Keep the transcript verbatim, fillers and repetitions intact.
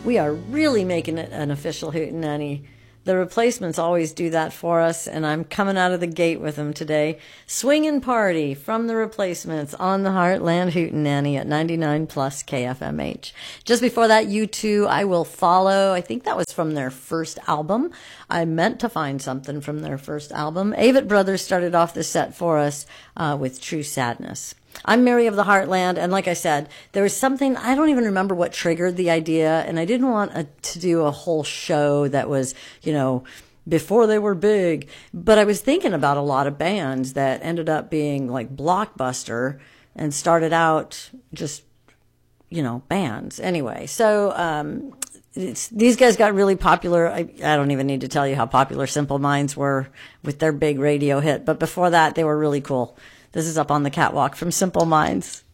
We are really making it an official Hootenanny. The Replacements always do that for us, and I'm coming out of the gate with them today. Swingin' Party from The Replacements on the Heartland Hootenanny at ninety-nine plus K F M H. Just before that, U two, I Will Follow. I think that was from their first album. I meant to find something from their first album. Avett Brothers started off the set for us uh, with True Sadness. I'm Mary of the Heartland, and like I said, there was something, I don't even remember what triggered the idea, and I didn't want a, to do a whole show that was, you know, before they were big, but I was thinking about a lot of bands that ended up being like blockbuster and started out just, you know, bands. Anyway, so um, it's, these guys got really popular. I, I don't even need to tell you how popular Simple Minds were with their big radio hit, but before that, they were really cool. This is Up on the Catwalk from Simple Minds.